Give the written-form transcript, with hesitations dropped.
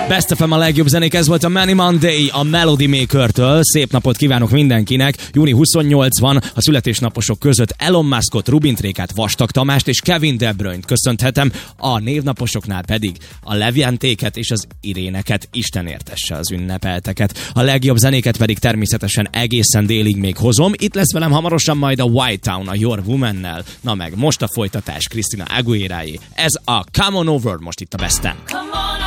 Best FM a legjobb zenék, ez volt a Many Monday a Melody Maker-től. Szép napot kívánok mindenkinek. Júni 28 van, a születésnaposok között Elon Muskot, Rubin Trékát, Vastag Tamást és Kevin De Bruyne-t köszönhetem, a névnaposoknál pedig a Leviantéket és az Iréneket. Isten értesse az ünnepelteket. A legjobb zenéket pedig természetesen egészen délig még hozom. Itt lesz velem hamarosan majd a White Town a Your Woman-nel. Na meg most a folytatás Christina Aguilera-jé. Ez a Come On Over most itt a Besten.